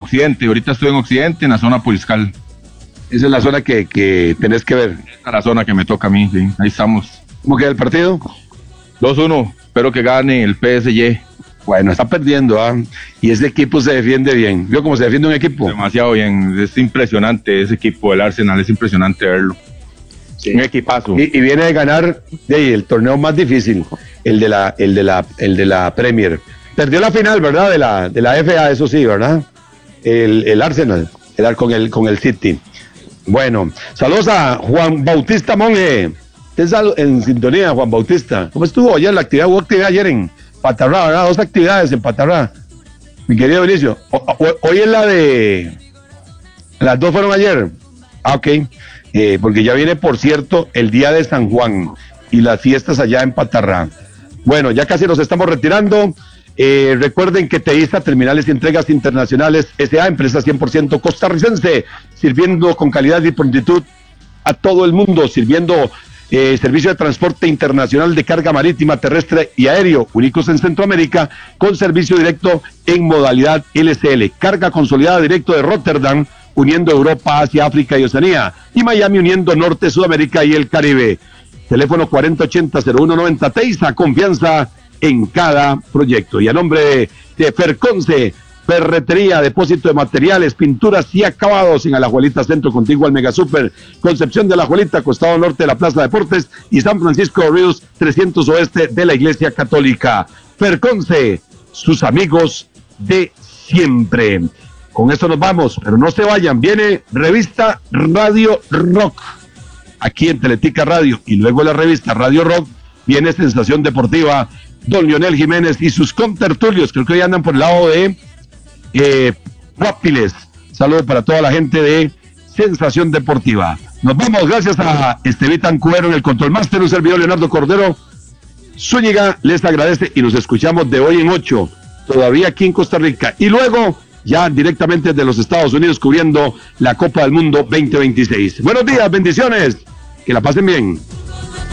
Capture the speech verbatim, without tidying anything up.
occidente, ahorita estoy en occidente, en la zona Puriscal. Esa es la zona que, que tenés que ver. Esa es la zona que me toca a mí, sí, ahí estamos. ¿Cómo queda el partido? dos uno, espero que gane el P S G. Bueno, está perdiendo, ¿ah? Y ese equipo se defiende bien. ¿Vio cómo se defiende un equipo? Demasiado bien, es impresionante ese equipo del Arsenal, es impresionante verlo. Sí. Un equipazo. Y, y viene de ganar de ahí, el torneo más difícil, el de la, el de la, el de la Premier. Perdió la final, ¿verdad? De la, de la F A, eso sí, ¿verdad? El, el Arsenal, el, con el, con el City. Bueno, saludos a Juan Bautista Monge. ¿Estás en sintonía, Juan Bautista? ¿Cómo estuvo ayer la actividad? Hubo actividad ayer en Patarrá, ¿verdad? Dos actividades en Patarrá. Mi querido Vinicio, o, o, hoy es la de... Las dos fueron ayer. Ah, ok. Eh, porque ya viene, por cierto, el día de San Juan y las fiestas allá en Patarrá. Bueno, ya casi nos estamos retirando. Eh, recuerden que Teisa, Terminales y Entregas Internacionales S A, empresa cien por ciento costarricense, sirviendo con calidad y prontitud a todo el mundo, sirviendo eh, servicio de transporte internacional de carga marítima, terrestre y aéreo, únicos en Centroamérica, con servicio directo en modalidad L C L, carga consolidada directo de Rotterdam, uniendo Europa, Asia, África y Oceanía, y Miami uniendo Norte, Sudamérica y el Caribe. Teléfono cuarenta ochenta cero uno noventa, Teisa, confianza en cada proyecto. Y a nombre de, de Ferconce, ferretería, depósito de materiales, pinturas y acabados en Alajuelita Centro, contigo al Mega Super, Concepción de Alajuelita, costado norte de la Plaza Deportes, y San Francisco de Ríos, trescientos oeste de la Iglesia Católica. Ferconce, sus amigos de siempre. Con esto nos vamos, pero no se vayan, viene revista Radio Rock, aquí en Teletica Radio, y luego la revista Radio Rock, viene Sensación Deportiva, don Lionel Jiménez y sus contertulios, creo que hoy andan por el lado de eh, Guapiles. Saludos para toda la gente de Sensación Deportiva. Nos vamos, gracias a Estevita Ancuero en el Control Master, un servidor Leonardo Cordero Zúñiga, les agradece y nos escuchamos de hoy en ocho, todavía aquí en Costa Rica, y luego ya directamente desde los Estados Unidos cubriendo la Copa del Mundo veinte veintiséis. Buenos días, bendiciones, que la pasen bien.